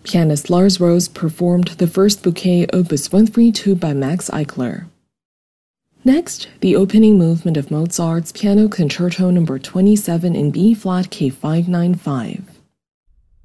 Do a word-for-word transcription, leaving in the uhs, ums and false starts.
Pianist Lars Rose performed the first bouquet opus one thirty-two by Max Eichler. Next, the opening movement of Mozart's Piano Concerto number twenty-seven in B-flat K five ninety-five.